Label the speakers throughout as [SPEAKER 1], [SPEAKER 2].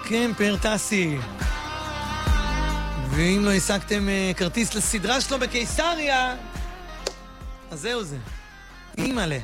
[SPEAKER 1] קמפר טסי. ואם לא השגתם כרטיס לסדרה שלו בקיסריה, אז זהו זה. אימאלה.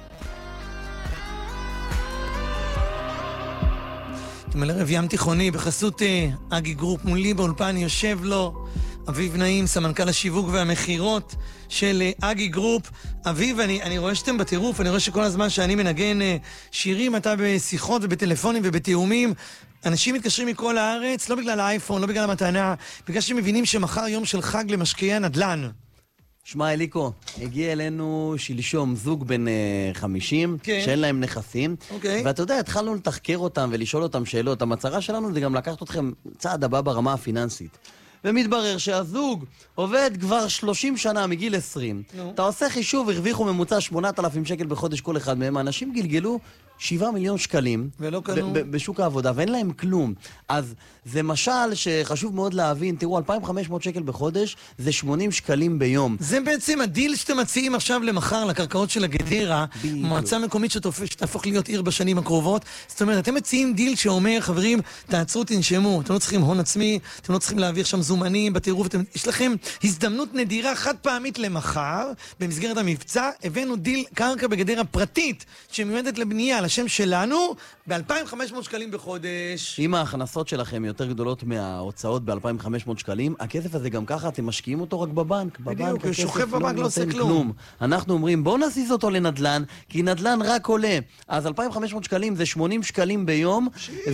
[SPEAKER 1] אתם על ערב ים תיכוני בחסות אגי גרופ, מולי באולפן יושב לו אביב נעים, סמנכ"ל השיווק והמחירות של אגי גרופ. אביב, אני רואה שאתם בטירוף, אני רואה שכל הזמן שאני מנגן שירים, אתה בשיחות ובטלפונים ובתיאומים. אנשים מתקשרים מכל הארץ, לא בגלל האייפון, לא בגלל המתנה, בגלל שמבינים שמחר יום של חג למשקיעי הנדל"ן.
[SPEAKER 2] שמע אליקו, הגיע אלינו שלשום זוג בן 50, שאין להם נכסים, ואתה יודע, התחלנו לתחקר אותם ולשאול אותם שאלות. המטרה שלנו זה גם לקחת אתכם צעד הבא ברמה הפיננסית. ומתברר שהזוג עובד כבר 30 שנה מגיל 20. אתה עושה חישוב, הרוויחו ממוצע 8,000 שקל בחודש כל אחד מהם. האנשים גלגלו 7 מיליון שקלים בשוק העבודה, ואין להם כלום. אז זה משל שחשוב מאוד להבין, תראו, 2,500 שקל בחודש זה 80 שקלים ביום.
[SPEAKER 1] זה בעצם הדיל שאתם מציעים עכשיו למחר לקרקעות של הגדרה, מועצה מקומית שתהפוך להיות עיר בשנים הקרובות. זאת אומרת, אתם מציעים דיל שאומר, חברים, תעצרו, תנשמו, אתם לא צריכים הון עצמי, אתם לא צריכים להעביר שם זומנים בטירוף, יש לכם הזדמנות נדירה חד פעמית למחר. במסגרת המבצע הבאנו דיל קרקע בגדרה פרטית שמיועדת לבנייה על השם שלנו ב-2,500 שקלים בחודש.
[SPEAKER 2] אם ההכנסות שלכם יותר גדולות מההוצאות ב-2,500 שקלים, הכסף הזה גם ככה, אתם משקיעים אותו רק בבנק.
[SPEAKER 1] בדיוק, שוכב בבנק, לא עושה כלום.
[SPEAKER 2] אנחנו אומרים, בואו נזיז אותו לנדלן, כי נדלן רק עולה. אז 2,500 שקלים זה 80 שקלים ביום,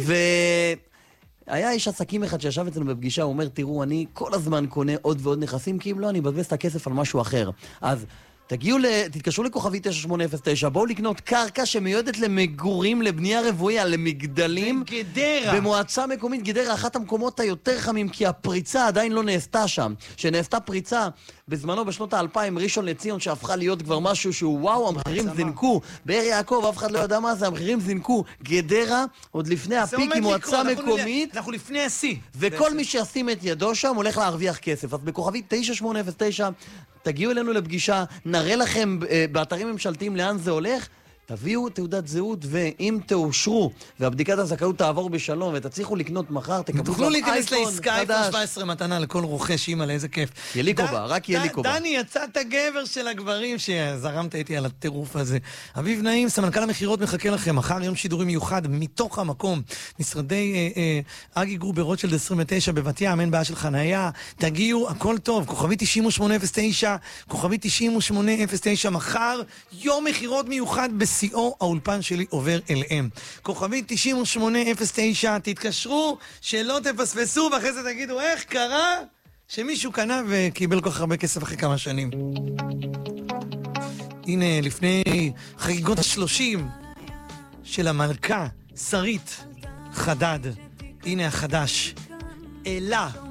[SPEAKER 2] היה איש עסקים אחד שישב אצלנו בפגישה, הוא אומר, תראו, אני כל הזמן קונה עוד ועוד נכסים, כי אם לא, אני מבזבז את הכסף על משהו אחר. אז תתקשרו לכוכבי 9809, בואו לקנות קרקע שמיועדת למגורים, לבנייה רוויה, למגדלים.
[SPEAKER 1] גדרה.
[SPEAKER 2] במועצה מקומית גדרה, אחת המקומות היותר חמים, כי הפריצה עדיין לא נעשתה שם. שנעשתה פריצה בזמנו בשנות ה-2000, ראשון לציון, שהפכה להיות כבר משהו שהוא וואו, המחירים זינקו. באר יעקב, אף אחד לא יודע מה זה, המחירים זינקו. גדרה, עוד לפני הפיק עם מועצה מקומית.
[SPEAKER 1] אנחנו לפני השיא.
[SPEAKER 2] וכל מי שישים את ידו שם הולך להרוויח כסף. אז בכוכבי 9809, תגיעו אלינו לפגישה, נראה לכם באתרים ממשלתיים לאן זה הולך, תביאו תעודת זהות, ואם תאושרו והבדיקת הזכאות תעבור בשלום ותצליחו לקנות מחר,
[SPEAKER 1] תוכלו להיכנס לעסקה אייפון 17 מתנה לכל רוכש, אימא, איזה כיף.
[SPEAKER 2] יליקו בה, רק יליקו בה.
[SPEAKER 1] דני, יצאת גבר של הגברים שזרמת איתי על הטירוף הזה. אביב נעים, סמנכ"ל המחירות, מחכה לכם מחר יום שידורי מיוחד מתוך המקום, משרדי אגי גרופ ברוטשילד 29 בבת ים, אין בעיה של חניה, תגיעו, הכל טוב. כוכבי 9809, כוכבי 9809, מחר יום מחירות מיוחד CO, האולפן שלי עובר אליהם. כוכבי 9809, תתקשרו, שלא תפספסו, ואחרי זה תגידו, איך קרה שמישהו קנה וקיבל כל כך הרבה כסף אחרי כמה שנים. הנה, לפני חגיגות ה-30 של המלכה, שרית חדד, הנה החדש, אלה.